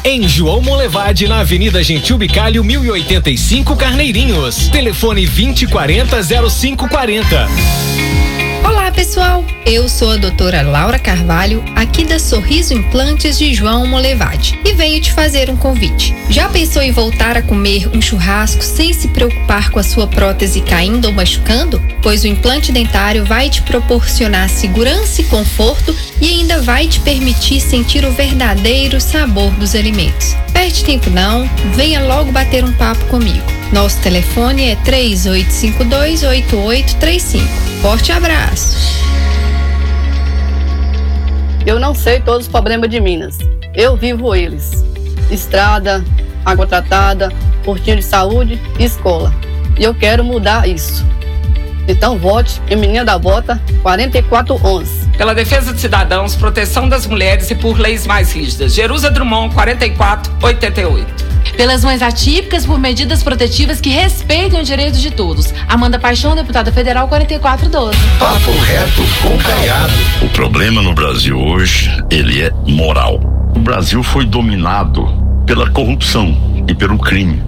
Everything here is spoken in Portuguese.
Em João Monlevade, na Avenida Gentil Bicalho, 1085 Carneirinhos. Telefone 2040-0540. Olá, pessoal! Eu sou a doutora Laura Carvalho, aqui da Sorriso Implantes de João Monlevade, e venho te fazer um convite. Já pensou em voltar a comer um churrasco sem se preocupar com a sua prótese caindo ou machucando? Pois o implante dentário vai te proporcionar segurança e conforto e ainda vai te permitir sentir o verdadeiro sabor dos alimentos. Perde tempo não, venha logo bater um papo comigo. Nosso telefone é 3852-8835. Forte abraço! Eu não sei todos os problemas de Minas. Eu vivo eles. Estrada, água tratada, postinho de saúde e escola. E eu quero mudar isso. Então vote em Menina da Bota 4411. Pela defesa de cidadãos, proteção das mulheres e por leis mais rígidas. Jerusa Drummond 4488. Pelas mães atípicas, por medidas protetivas que respeitem os direitos de todos. Amanda Paixão, deputada federal 4412. Papo reto com Caiado. O problema no Brasil hoje, ele é moral. O Brasil foi dominado pela corrupção e pelo crime.